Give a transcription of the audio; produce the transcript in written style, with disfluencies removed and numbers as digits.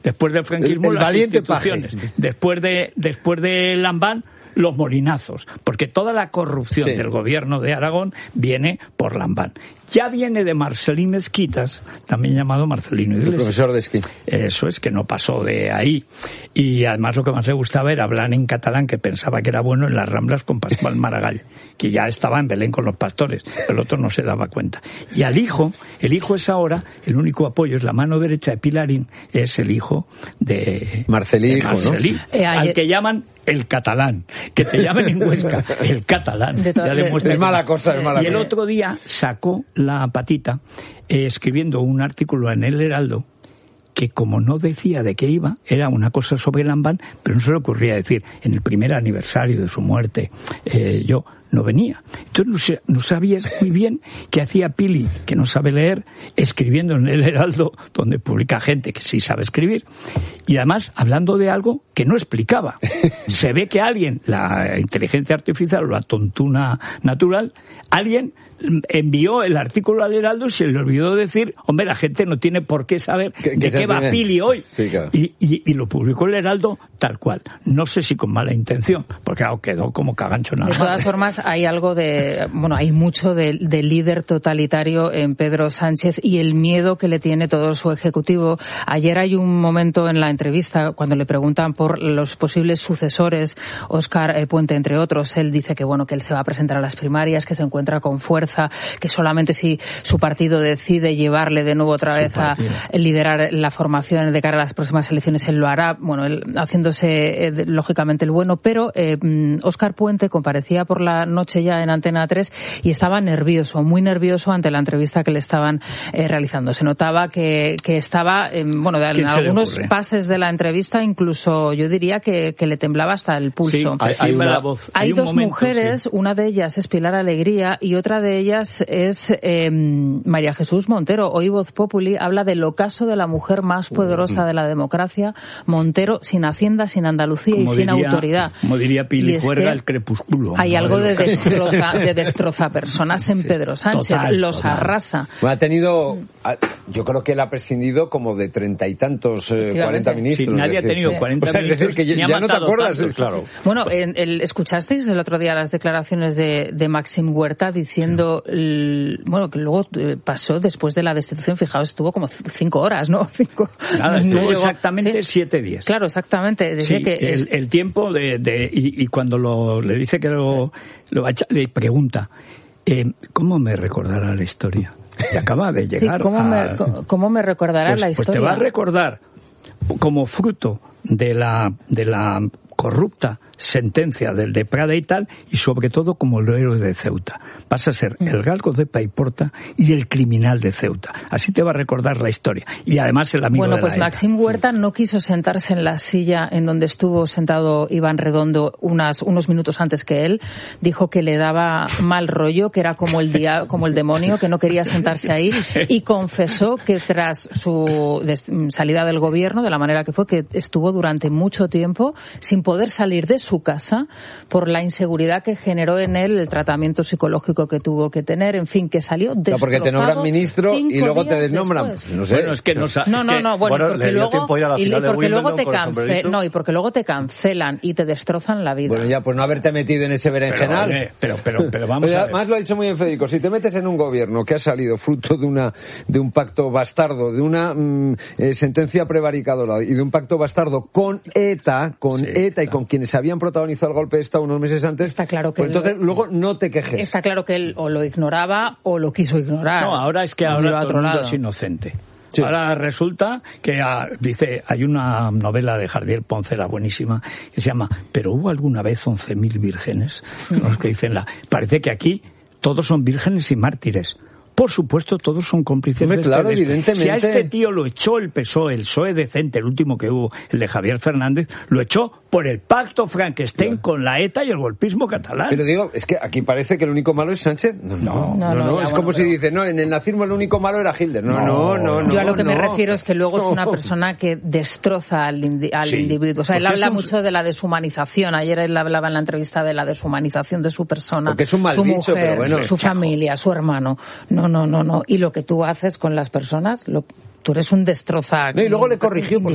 Después del franquismo, el las valiente instituciones. Paje. Después de Lambán, los molinazos, porque toda la corrupción del gobierno de Aragón viene por Lambán. Ya viene de Marcelí Mezquitas, también llamado Marcelino Iglesias. El profesor de esquí. Eso es, que no pasó de ahí. Y además lo que más le gustaba era hablar en catalán, que pensaba que era bueno en las Ramblas con Pascual Maragall, que ya estaba en Belén con los pastores, el otro no se daba cuenta. Y al hijo, el hijo es ahora, el único apoyo es la mano derecha de Pilarín, es el hijo de Marcelí, Marcelí, ¿no? Al que llaman el catalán, que te llamen en Huesca, el catalán. Es mala cosa, es mala cosa. Y el otro día sacó la patita escribiendo un artículo en El Heraldo que, como no decía de qué iba, era una cosa sobre Lambán, pero no se le ocurría decir, en el primer aniversario de su muerte, yo no venía. Entonces no sabías muy bien qué hacía Pili, que no sabe leer, escribiendo en El Heraldo, donde publica gente que sí sabe escribir, y además hablando de algo que no explicaba. Se ve que alguien, la inteligencia artificial o la tontuna natural, alguien envió el artículo al Heraldo y se le olvidó decir, hombre, la gente no tiene por qué saber de qué va Pili hoy. Sí, claro. Y lo publicó el Heraldo tal cual. No sé si con mala intención, porque quedó como cagancho nada más. De todas formas, hay algo hay mucho de líder totalitario en Pedro Sánchez y el miedo que le tiene todo su ejecutivo. Ayer hay un momento en la entrevista cuando le preguntan por los posibles sucesores, Óscar Puente entre otros, él dice que él se va a presentar a las primarias, que se encuentra con fuerza, que solamente si su partido decide llevarle de nuevo otra vez a liderar la formación de cara a las próximas elecciones, él lo hará, él haciéndose lógicamente el bueno, pero Óscar Puente comparecía por la noche ya en Antena 3 y estaba nervioso, muy nervioso ante la entrevista que le estaban realizando. Se notaba que estaba, en algunos pases de la entrevista, incluso yo diría que le temblaba hasta el pulso. Sí, hay dos mujeres, una de ellas es Pilar Alegría y otra de ellas es María Jesús Montero. Hoy Voz Populi habla del ocaso de la mujer más poderosa de la democracia, Montero, sin Hacienda, sin Andalucía y sin autoridad. Como diría Pili Juerga, el crepúsculo. Hay algo de destroza personas en Pedro Sánchez, los arrasa. Ha tenido, yo creo que él ha prescindido como de 30 y tantos, 40 ministros. Sí, nadie ha tenido 40 ministros. Es decir, que ya no te acuerdas. Claro. ¿Escuchasteis el otro día las declaraciones de Maxim Huerta diciendo que luego pasó después de la destitución, fijaos, estuvo como 5 horas, ¿no? Estuvo exactamente 7 días. Claro, exactamente. Decía que el tiempo y cuando le dice que lo va a echar, le pregunta, ¿cómo me recordará la historia? Que acaba de llegar. ¿Cómo me recordará la historia? Pues te va a recordar como fruto de la corrupta sentencia del de Prada y tal, y sobre todo como el héroe de Ceuta. Vas a ser el galgo de Paiporta y el criminal de Ceuta. Así te va a recordar la historia. Y además el amigo de la ETA. Maxim Huerta no quiso sentarse en la silla en donde estuvo sentado Iván Redondo unos minutos antes que él. Dijo que le daba mal rollo, que era como el demonio, que no quería sentarse ahí, y confesó que tras su salida del gobierno, de la manera que fue, que estuvo durante mucho tiempo sin poder salir de su casa por la inseguridad que generó en él el tratamiento psicológico que tuvo que tener, en fin, que salió destrozado. Porque te nombran ministro y luego te desnombran. No sé. Bueno, es que porque luego te cancelan y te destrozan la vida. Bueno, ya, pues no haberte metido en ese berenjenal. Pero vamos a ver. Además lo ha dicho muy bien Federico, si te metes en un gobierno que ha salido fruto de un pacto bastardo, de una sentencia prevaricadora y de un pacto bastardo con ETA y con quienes habían protagonizado el golpe de Estado unos meses antes, está claro que entonces luego no te quejes. Está claro que él o lo ignoraba o lo quiso ignorar. No, ahora es que ahora todo el mundo es inocente. Sí. Ahora resulta que hay una novela de Jardiel Poncela buenísima que se llama ¿Pero hubo alguna vez 11.000 vírgenes? Los que dicen parece que aquí todos son vírgenes y mártires. Por supuesto, todos son cómplices de claro, evidentemente. Si a este tío lo echó el PSOE decente, el último que hubo, el de Javier Fernández, lo echó por el pacto Frankenstein con la ETA y el golpismo catalán. Pero digo, es que aquí parece que el único malo es Sánchez. No. Es como si dice, en el nazismo el único malo era Hitler. No. Yo a lo que me refiero es que luego es una persona que destroza al individuo. O sea, él habla mucho de la deshumanización. Ayer él hablaba en la entrevista de la deshumanización de su persona, porque es un su maldicho, mujer, pero bueno, su familia, su hermano. No. Y lo que tú haces con las personas, tú eres un destroza. Y luego le corrigió.